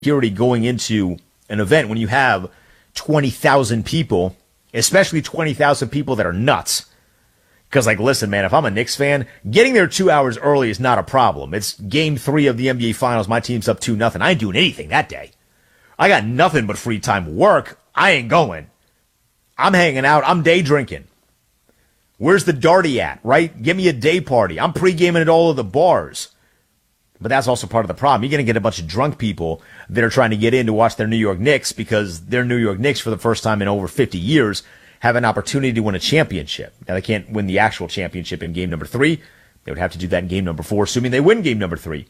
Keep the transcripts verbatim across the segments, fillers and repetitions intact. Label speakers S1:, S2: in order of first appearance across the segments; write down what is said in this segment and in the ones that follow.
S1: security going into an event when you have twenty thousand people, especially twenty thousand people that are nuts. Because, like, listen, man, if I'm a Knicks fan, getting there two hours early is not a problem. It's game three of the N B A Finals. My team's up two nothing. I ain't doing anything that day. I got nothing but free time. Work, I ain't going. I'm hanging out. I'm day drinking. Where's the Darty at, right? Give me a day party. I'm pre-gaming at all of the bars. But that's also part of the problem. You're going to get a bunch of drunk people that are trying to get in to watch their New York Knicks because their New York Knicks, for the first time in over fifty years, have an opportunity to win a championship. Now, they can't win the actual championship in game number three. They would have to do that in game number four, assuming they win game number three.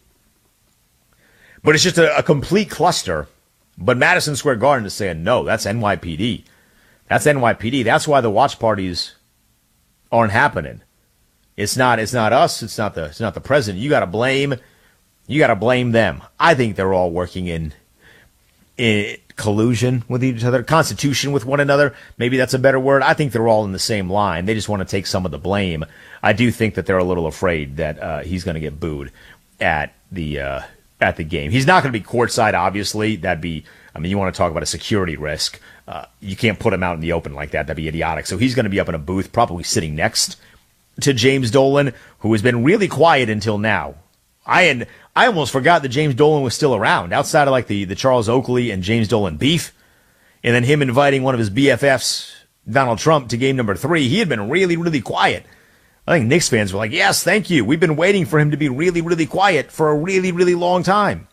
S1: But it's just a, a complete cluster. But Madison Square Garden is saying, no, that's N Y P D. That's N Y P D. That's why the watch parties aren't happening. It's not, it's not us. It's not the, it's not the president. You got to blame, you got to blame them. I think they're all working in, in collusion with each other, constitution with one another. Maybe that's a better word. I think they're all in the same line. They just want to take some of the blame. I do think that they're a little afraid that uh, he's going to get booed at the uh, at the game. He's not going to be courtside, obviously. That'd be, I mean, you want to talk about a security risk. Uh, you can't put him out in the open like that. That'd be idiotic. So he's going to be up in a booth, probably sitting next to James Dolan, who has been really quiet until now. I had, I almost forgot that James Dolan was still around, outside of like the, the Charles Oakley and James Dolan beef, and then him inviting one of his B F Fs, Donald Trump, to game number three. He had been really, really quiet. I think Knicks fans were like, yes, thank you. We've been waiting for him to be really, really quiet for a really, really long time.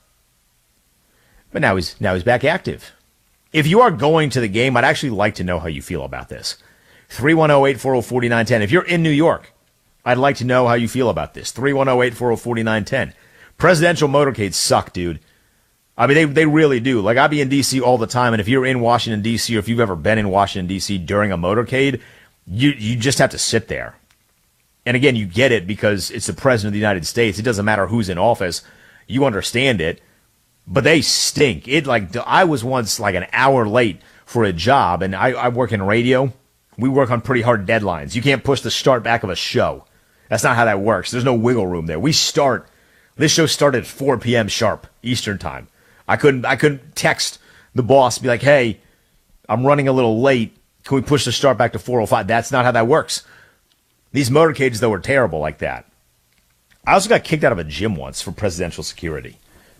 S1: But now he's now he's back active. If you are going to the game, I'd actually like to know how you feel about this. three one zero, eight four zero, four nine one zero. If you're in New York, I'd like to know how you feel about this. three one zero, eight four zero, four nine one zero. Presidential motorcades suck, dude. I mean, they they really do. Like, I be in D C all the time, and if you're in Washington, D C, or if you've ever been in Washington, D C during a motorcade, you you just have to sit there. And again, you get it because it's the President of the United States. It doesn't matter who's in office. You understand it. But they stink. It like I was once like an hour late for a job, and I, I work in radio. We work on pretty hard deadlines. You can't push the start back of a show. That's not how that works. There's no wiggle room there. We start. This show started at four p.m. sharp Eastern time. I couldn't. I couldn't text the boss and be like, "Hey, I'm running a little late. Can we push the start back to four oh five?" That's not how that works. These motorcades, though, are terrible like that. I also got kicked out of a gym once for presidential security.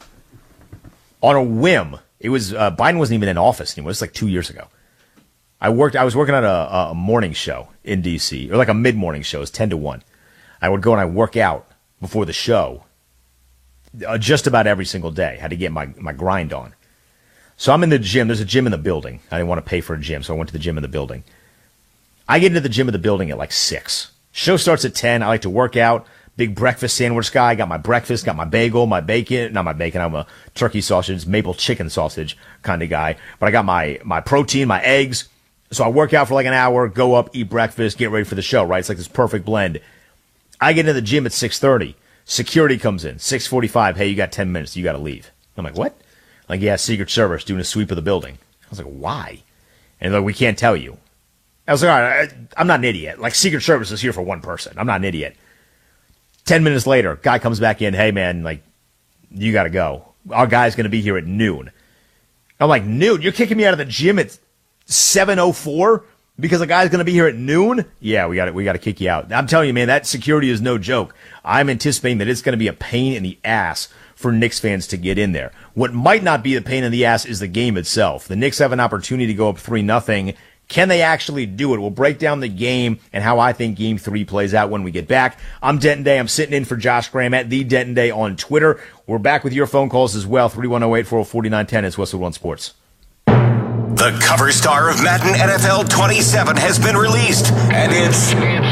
S1: On a whim. It was, uh, Biden wasn't even in office anymore. It was like two years ago. I worked, I was working on a, a morning show in D C, or like a mid-morning show. It was ten to one. I would go and I work out before the show uh, just about every single day. I had to get my, my grind on. So I'm in the gym. There's a gym in the building. I didn't want to pay for a gym, so I went to the gym in the building. I get into the gym in the building at like six. Show starts at ten. I like to work out. Big breakfast sandwich guy. Got my breakfast, got my bagel, my bacon. Not my bacon. I'm a turkey sausage, maple chicken sausage kind of guy. But I got my, my protein, my eggs. So I work out for like an hour, go up, eat breakfast, get ready for the show, right? It's like this perfect blend. I get into the gym at six thirty. Security comes in. six forty-five. Hey, you got ten minutes. You got to leave. I'm like, what? Like, yeah, Secret Service doing a sweep of the building. I was like, why? And they're like, we can't tell you. I was like, all right, I'm not an idiot. Like, Secret Service is here for one person. I'm not an idiot. Ten minutes later, guy comes back in. Hey, man, like, you got to go. Our guy's going to be here at noon. I'm like, noon? You're kicking me out of the gym at seven oh four because the guy's going to be here at noon? Yeah, we got to we got to kick you out. I'm telling you, man, that security is no joke. I'm anticipating that it's going to be a pain in the ass for Knicks fans to get in there. What might not be a pain in the ass is the game itself. The Knicks have an opportunity to go up three nothing. Can they actually do it? We'll break down the game and how I think game three plays out when we get back. I'm Denton Day. I'm sitting in for Josh Graham at the Denton Day on Twitter. We're back with your phone calls as well. three one zero, eight four zero, four nine one zero. It's Westwood One Sports.
S2: The cover star of Madden N F L twenty-seven has been released, and it's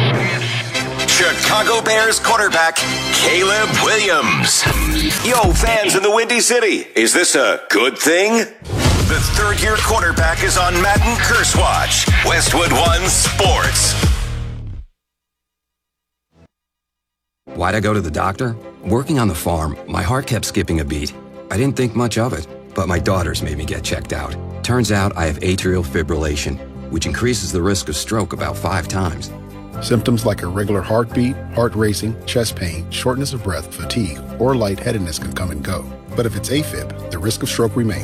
S2: Chicago Bears quarterback Caleb Williams. Yo, fans in the Windy City, is this a good thing? The third-year quarterback is on Madden Curse Watch. Westwood One Sports.
S3: Why'd I go to the doctor? Working on the farm, my heart kept skipping a beat. I didn't think much of it, but my daughters made me get checked out. Turns out I have atrial fibrillation, which increases the risk of stroke about five times.
S4: Symptoms like irregular heartbeat, heart racing, chest pain, shortness of breath, fatigue, or lightheadedness can come and go. But if it's AFib, the risk of stroke remains.